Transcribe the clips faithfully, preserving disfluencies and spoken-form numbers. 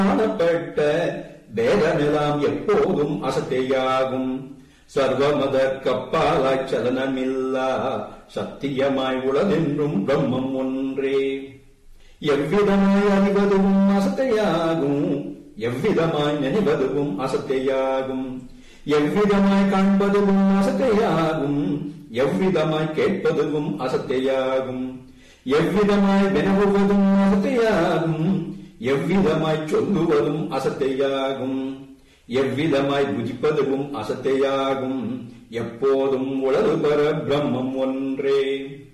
காணப்பட்ட பேதமெல்லாம் எப்போதும் அசத்தையாகும். சர்வமத கப்பாலாய் சலனமில்லா சத்தியமாய் உளதென்றும் பிரம்மம் ஒன்றே. எவ்விதமாய் அறிவதும் அசத்தையாகும், எவ்விதமாய் நினைவதுவும் அசத்தையாகும். எவ்விதமாய் காண்பதுவும் அசத்தையாகும், எவ்விதமாய் கேட்பதுவும் அசத்தையாகும். எவ்விதமாய் வினவுவதும் அசத்தையாகும், எவ்விதமாய் சொல்லுவதும் அசத்தையாகும். எவ்விதமாய் புஜிப்பதுவும் அசத்தையாகும். எப்போதும் உளது பெற பிரம்மம் ஒன்றே.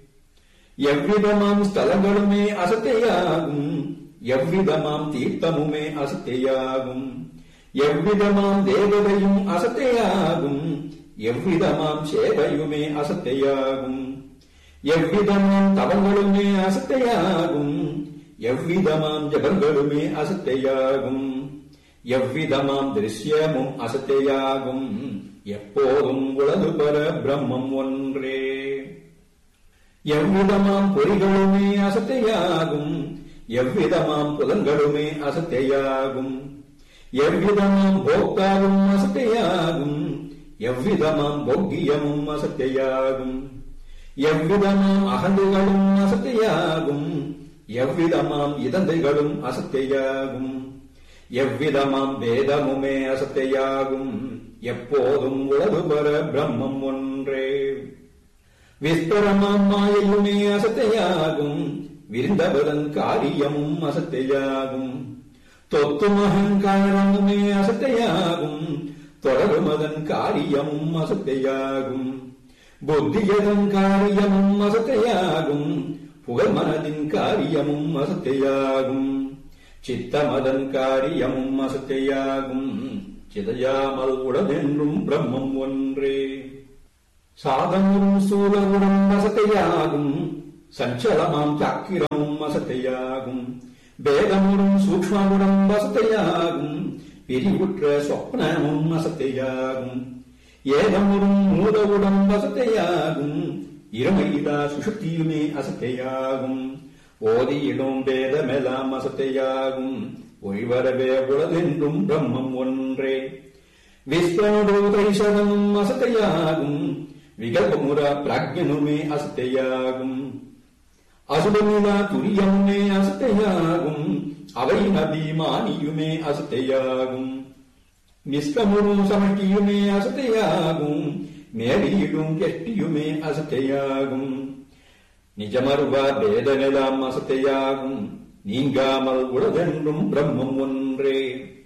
எவ்விதமாம் ஸ்தலங்களுமே அசத்தையாகும், எவ்விதமாம் தீர்த்தமுமே அசத்தையாகும். எவ்விதமாம் தேவதையும் அசத்தையாகும், எவ்விதமாம் சேவையுமே அசத்தையாகும். எவ்விதமாம் தவங்களுமே அசத்தையாகும், எவ்விதமாம் ஜபங்களுமே அசத்தையாகும். எவ்விதமாம் திருஷ்யமும் அசத்தையாகும். எப்போதும் உளது பெற பிரம்மம் ஒன்றே. எவ்விதமாம் பொறிகளுமே அசத்தையாகும், எவ்விதமாம் புலன்களுமே அசத்தையாகும். எவ்விதமாம் போக்தாவும் அசத்தையாகும், எவ்விதமாம் போக்கியமும் அசத்தையாகும். எவ்விதமாம் அகந்தைகளும் அசத்தையாகும், எவ்விதமாம் இதந்தைகளும் அசத்தையாகும். எவ்விதமாம் வேதமுமே அசத்தையாகும். எப்போதும் உளது பெற பிரம்மம் ஒன்றே. விஸ்தரமாம் மாயையுமே அசத்தையாகும், விரிந்தவதன் காரியமும் அசத்தையாகும். தொத்தும் அகங்காரமுமே அசத்தையாகும், தொடருமதன் காரியமும் அசத்தையாகும். புத்தியதன் காரியமும் அசத்தையாகும், புகழ் மனதின் காரியமும் அசத்தையாகும். சித்தமதன் காரியமும் அசத்தையாகும். சிதையாமல் உடனென்றும் பிரம்மம் ஒன்றே. சாதமும் சூலகுடம் அசத்தையாகும், சஞ்சலமாம் சாக்கிரமும் அசத்தையாகும். பேதமுறும் சூக்ஷ்மகுடம் அசத்தையாகும், பிரிவுற்ற சொப்னமும் அசத்தையாகும். ஏதமுறும் மூலகுடம் அசத்தையாகும், இருமையிலா சுஷுப்தியுமே அசத்தையாகும். ஓதியிடும் பேதமெல்லாம் அசத்தையாகும். ஒழிவரவே உளதென்றும் பிரம்மம் ஒன்றே. விஸ்வனுடைசதமும் அசத்தையாகும், விகல்பமுற பிராக்ஞனுமே அசத்தையாகும். அசுபமிலா துரியமுமே அசத்தையாகும், அவை அபிமானியுமே அசத்தையாகும். நிஷ்கமுறு சமஷ்டியுமே அசத்தையாகும், மேடியிடும் கெட்டியுமே அசத்தையாகும். நிஜமருவா பேதமெல்லாம் அசத்தையாகும். நீங்காமல் உளதென்றும் பிரம்மம் ஒன்றே.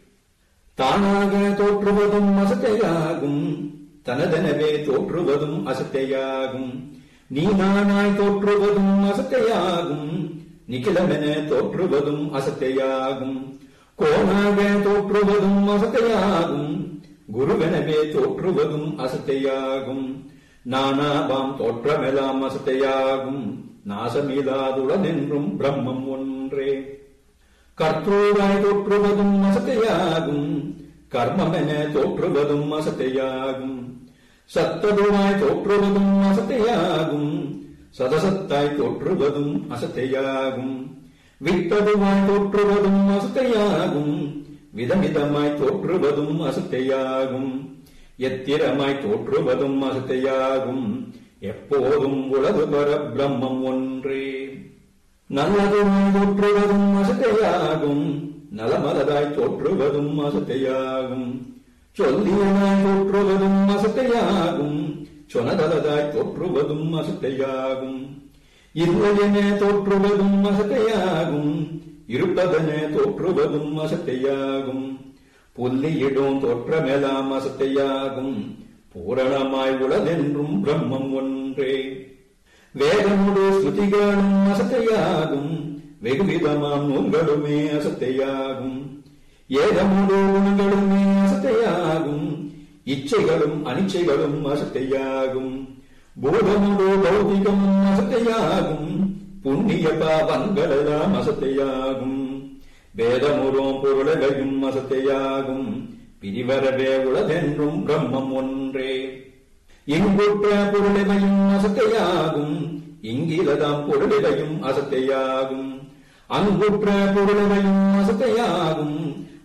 தானாக தோற்றுவதும் அசத்தையாகும், தனதெனவே தோற்றுவதும் அசத்தையாகும். நீ நானாய் தோற்றுவதும் அசத்தையாகும், நிகிலமென தோற்றுவதும் அசத்தையாகும். கோணாக தோற்றுவதும் அசத்தையாகும், குருவெனவே தோற்றுவதும் அசத்தையாகும். நானாவாம் தோற்றமெல்லாம் அசத்தையாகும். நாசமில்லாதுளதென்றும் பிரம்மம் ஒன்றே. கர்த்தூராய் தோற்றுவதும் அசத்தையாகும், கர்மமென தோற்றுவதும் அசத்தையாகும். சத்ததுவாய் தோற்றுவதும் அசத்தையாகும், சதசத்தாய் தோற்றுவதும் அசத்தையாகும். வித்ததுவாய் தோற்றுவதும் அசத்தையாகும், விதமிதமாய் தோற்றுவதும் அசத்தையாகும். எத்திரமாய் தோற்றுவதும் அசத்தையாகும். எப்போதும் உளது பெற பிரம்மம் ஒன்றே. நல்லதுமாய் தோற்றுவதும் அசத்தையாகும், நலமலதாய் தோற்றுவதும் அசத்தையாகும். சொல்லியனாய் தோற்றுவதும் அசத்தையாகும், சொனதலதாய் தோற்றுவதும் அசத்தையாகும். இல்லையென தோற்றுவதும் அசத்தையாகும், இருப்பதென தோற்றுவதும் அசத்தையாகும். புல்லியிடும் தோற்றமெல்லாம் அசத்தையாகும். பூரணமாய் உளதென்றும் பிரம்மம் ஒன்றே. வேதமுடு ஸ்ருதிகளும் அசத்தையாகும், வெகுவிதமாம் நூல்களுமே அசத்தையாகும். ஏதமுடு குணங்களுமே அசத்தையாகும், இச்சைகளும் அனிச்சைகளும் அசத்தையாகும். பூதமுடு பௌதிகமும் அசத்தையாகும், புண்ணிய பாவங்களெல்லாம் அசத்தையாகும். வேதமுறும் பொருளகையும் அசத்தையாகும். பிரிவரவே உளதென்றும் பிரம்மம் ஒன்றே. இங்குற்ற பொருளவையும் அசத்தையாகும், இங்கிலதாம் பொருளவையும் அசத்தையாகும். அங்குற்ற பொருளவையும் அசத்தையாகும்,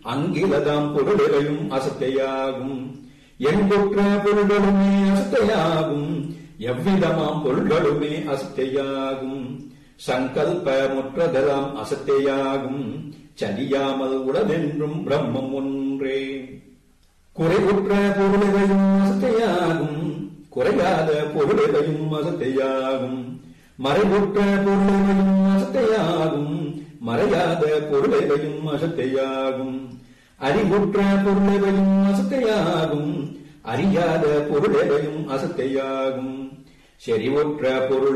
அங்கிலதாம் பொருளெவையும் அசத்தையாகும். எண்புற்ற பொருள்களுமே அசத்தையாகும். எவ்விதமாம் பொருள்களுமே அசத்தையாகும். சங்கல்ப முற்றதெல்லாம் அசத்தையாகும். சலியாமல் உளதென்றும் பிரம்மம் ஒன்றே. குறைவுற்ற பொருளெவையும் அசத்தையாகும். குறையாத பொருளெவையும் அசத்தையாகும். மறைவுற்ற பொருளெவையும் அசத்தையாகும். மறையாத பொருளெவையும் அசத்தையாகும். அறிவுற்ற பொருளெவையும் அசத்தையாகும். அறியாத பொருளெவையும் அசத்தையாகும். செறிவுற்ற பொருள்